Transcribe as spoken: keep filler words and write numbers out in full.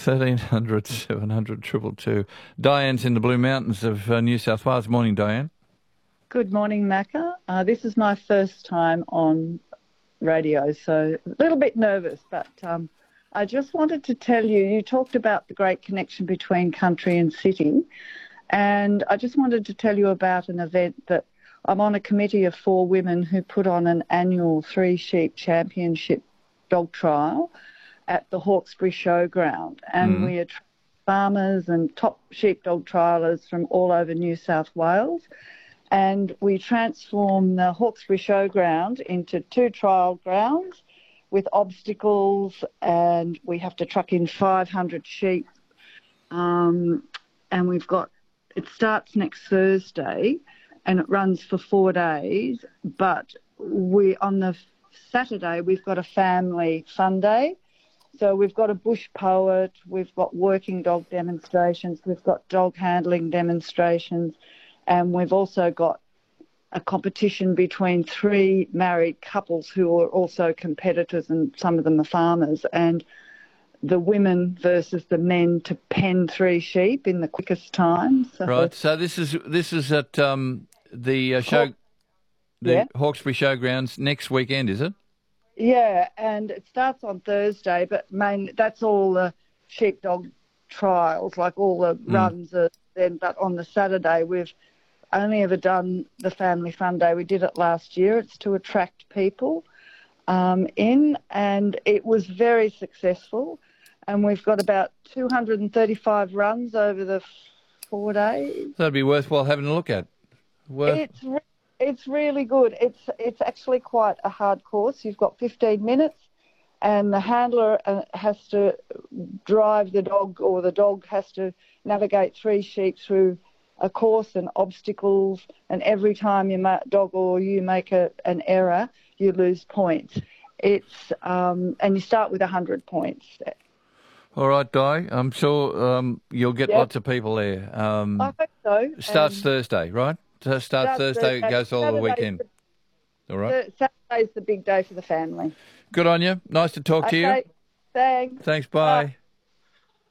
thirteen hundred, seven hundred, two two two. Diane's in the Blue Mountains of uh, New South Wales. Morning, Diane. Good morning, Macca. Uh, this is my first time on radio, so a little bit nervous, but um, I just wanted to tell you, you talked about the great connection between country and city, and I just wanted to tell you about an event that I'm on a committee of four women who put on an annual three sheep championship dog trial at the Hawkesbury Showground, and mm. we attract farmers and top sheepdog triallers from all over New South Wales. And we transform the Hawkesbury Showground into two trial grounds with obstacles, and we have to truck in five hundred sheep. Um, and we've got, it starts next Thursday and it runs for four days. But we on the Saturday, we've got a family fun day. So we've got a bush poet, we've got working dog demonstrations, we've got dog handling demonstrations, and we've also got a competition between three married couples who are also competitors, and some of them are farmers, and the women versus the men to pen three sheep in the quickest time. So right. So this is this is at um, the uh, show, Haw- the yeah. Hawkesbury Showgrounds next weekend, is it? Yeah, and it starts on Thursday, but main that's all the sheepdog trials, like all the mm. runs are then. But on the Saturday, we've only ever done the Family Fun Day. We did it last year. It's to attract people um, in, and it was very successful. And we've got about two hundred thirty-five runs over the four days. That'd be worthwhile having a look at. Worth... It's re- it's really good. It's it's actually quite a hard course. You've got fifteen minutes, and the handler uh, has to drive the dog, or the dog has to navigate three sheep through a course and obstacles, and every time your ma- dog or you make a, an error, you lose points. It's um, and you start with one hundred points. All right, Di, I'm sure um, you'll get yep. lots of people there. Um, I hope so. Starts um, Thursday, right? Starts, starts Thursday, it goes all the weekend. The, all right. Saturday's the big day for the family. Good on you. Nice to talk okay. to you. Thanks. Thanks, bye. bye.